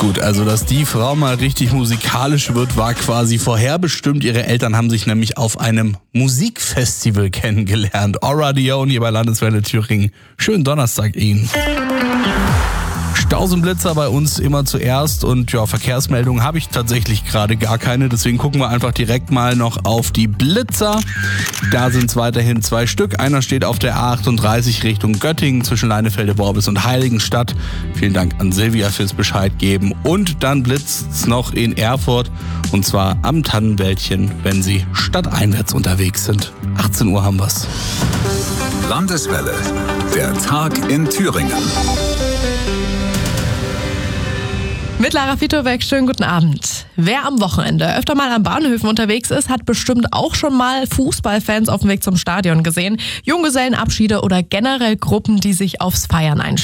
Gut, also dass die Frau mal richtig musikalisch wird, war quasi vorherbestimmt. Ihre Eltern haben sich nämlich auf einem Musikfestival kennengelernt. Aura Dione hier bei Landeswelle Thüringen. Schönen Donnerstag Ihnen. Stausenblitzer bei uns immer zuerst und ja, Verkehrsmeldungen habe ich tatsächlich gerade gar keine, deswegen gucken wir einfach direkt mal noch auf die Blitzer. Da sind es weiterhin 2 Stück. Einer steht auf der A38 Richtung Göttingen zwischen Leinefelde-Worbis und Heiligenstadt. Vielen Dank an Silvia fürs Bescheid geben. Und dann blitzt es noch in Erfurt und zwar am Tannenwäldchen, wenn Sie stadteinwärts unterwegs sind. 18 Uhr haben wir's. Landeswelle, der Tag in Thüringen. Mit Lara Fitobeck, schönen guten Abend. Wer am Wochenende öfter mal an Bahnhöfen unterwegs ist, hat bestimmt auch schon mal Fußballfans auf dem Weg zum Stadion gesehen. Junggesellenabschiede oder generell Gruppen, die sich aufs Feiern einstellen.